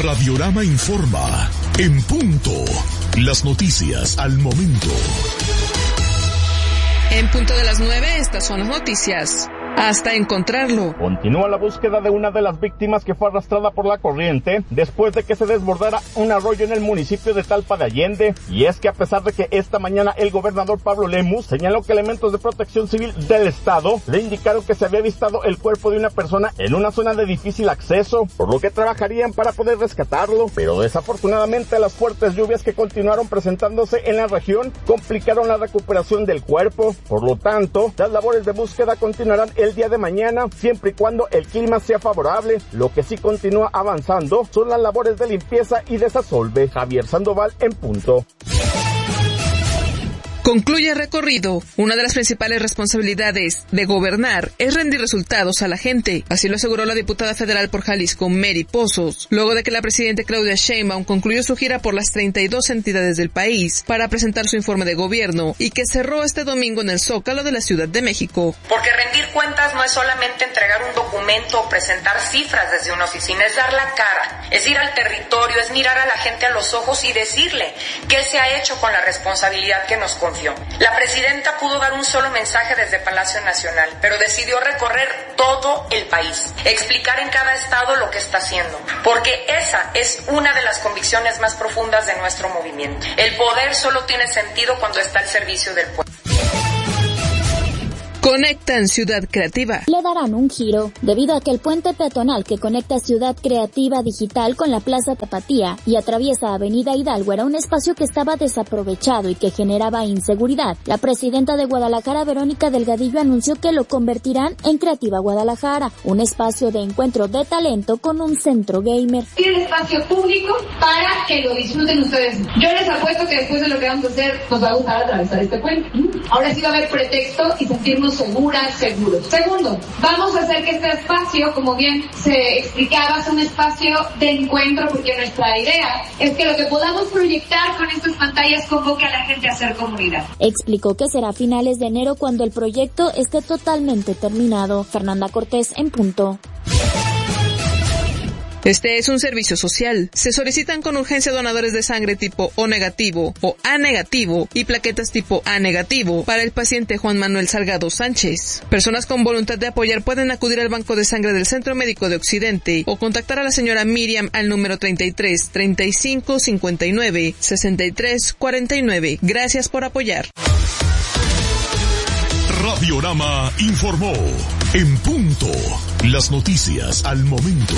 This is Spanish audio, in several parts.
Radiorama informa, en punto, las noticias al momento. En punto de las 9, estas son las noticias. Hasta encontrarlo. Continúa la búsqueda de una de las víctimas que fue arrastrada por la corriente después de que se desbordara un arroyo en el municipio de Talpa de Allende. Y es que a pesar de que esta mañana el gobernador Pablo Lemus señaló que elementos de protección civil del estado le indicaron que se había avistado el cuerpo de una persona en una zona de difícil acceso, por lo que trabajarían para poder rescatarlo. Pero desafortunadamente las fuertes lluvias que continuaron presentándose en la región complicaron la recuperación del cuerpo. Por lo tanto, las labores de búsqueda continuarán el día de mañana, siempre y cuando el clima sea favorable. Lo que sí continúa avanzando son las labores de limpieza y desasolve. Javier Sandoval, en punto. Concluye recorrido. Una de las principales responsabilidades de gobernar es rendir resultados a la gente. Así lo aseguró la diputada federal por Jalisco, Mary Pozos, luego de que la presidenta Claudia Sheinbaum concluyó su gira por las 32 entidades del país para presentar su informe de gobierno y que cerró este domingo en el Zócalo de la Ciudad de México. Porque rendir cuentas no es solamente entregar un documento o presentar cifras desde una oficina, es dar la cara, es ir al territorio, es mirar a la gente a los ojos y decirle qué se ha hecho con la responsabilidad que nos confió. La presidenta pudo dar un solo mensaje desde Palacio Nacional, pero decidió recorrer todo el país, explicar en cada estado lo que está haciendo, porque esa es una de las convicciones más profundas de nuestro movimiento. El poder solo tiene sentido cuando está al servicio del pueblo. Conectan Ciudad Creativa. Le darán un giro, debido a que el puente peatonal que conecta Ciudad Creativa Digital con la Plaza Tapatía y atraviesa Avenida Hidalgo era un espacio que estaba desaprovechado y que generaba inseguridad. La presidenta de Guadalajara, Verónica Delgadillo, anunció que lo convertirán en Creativa Guadalajara, un espacio de encuentro de talento con un centro gamer. Tiene espacio público para que lo disfruten ustedes. Yo les apuesto que después de lo que vamos a hacer, nos va a gustar atravesar este puente. Ahora sí va a haber pretexto y sentirnos seguros. Segundo, vamos a hacer que este espacio, como bien se explicaba, sea un espacio de encuentro, porque nuestra idea es que lo que podamos proyectar con estas pantallas convoque a la gente a hacer comunidad. Explicó que será a finales de enero cuando el proyecto esté totalmente terminado. Fernanda Cortés, en punto. Este es un servicio social. Se solicitan con urgencia donadores de sangre tipo O negativo o A negativo y plaquetas tipo A negativo para el paciente Juan Manuel Salgado Sánchez. Personas con voluntad de apoyar pueden acudir al Banco de Sangre del Centro Médico de Occidente o contactar a la señora Miriam al número 33 35 59 63 49. Gracias por apoyar. Radiorama informó, en punto, las noticias al momento.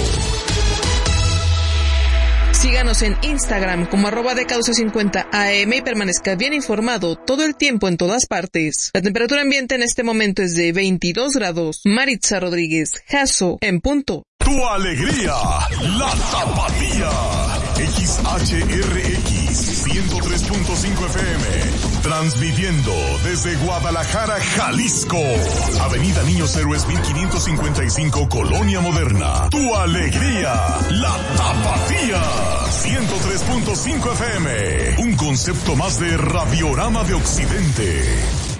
Síganos en Instagram como @decausa50am y permanezca bien informado todo el tiempo en todas partes. La temperatura ambiente en este momento es de 22 grados. Maritza Rodríguez, Jasso, en punto. Tu alegría, la Tapatía. XHRX 103.5 FM. Transmitiendo desde Guadalajara, Jalisco. Avenida Niños Héroes 1555, Colonia Moderna. Tu alegría, la Tapatía. 103.5 FM. Un concepto más de Radiorama de Occidente.